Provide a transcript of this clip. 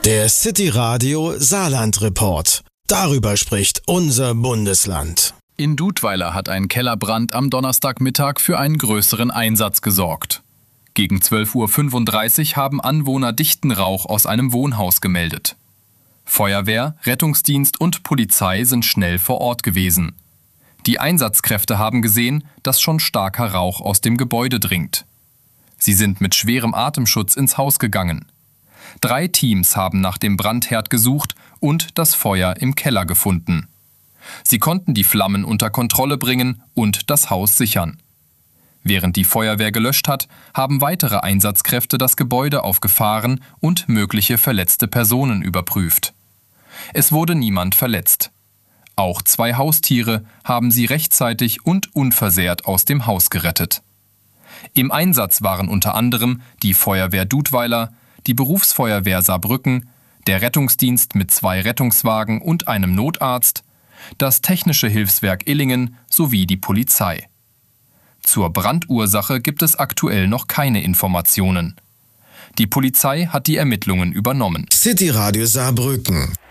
Der City Radio Saarland Report. Darüber spricht unser Bundesland. In Dudweiler hat ein Kellerbrand am Donnerstagmittag für einen größeren Einsatz gesorgt. Gegen 12:35 Uhr haben Anwohner dichten Rauch aus einem Wohnhaus gemeldet. Feuerwehr, Rettungsdienst und Polizei sind schnell vor Ort gewesen. Die Einsatzkräfte haben gesehen, dass schon starker Rauch aus dem Gebäude dringt. Sie sind mit schwerem Atemschutz ins Haus gegangen. 3 Teams haben nach dem Brandherd gesucht und das Feuer im Keller gefunden. Sie konnten die Flammen unter Kontrolle bringen und das Haus sichern. Während die Feuerwehr gelöscht hat, haben weitere Einsatzkräfte das Gebäude auf Gefahren und mögliche verletzte Personen überprüft. Es wurde niemand verletzt. Auch 2 Haustiere haben sie rechtzeitig und unversehrt aus dem Haus gerettet. Im Einsatz waren unter anderem die Feuerwehr Dudweiler, die Berufsfeuerwehr Saarbrücken, der Rettungsdienst mit 2 Rettungswagen und einem Notarzt, das Technische Hilfswerk Illingen sowie die Polizei. Zur Brandursache gibt es aktuell noch keine Informationen. Die Polizei hat die Ermittlungen übernommen. City Radio Saarbrücken.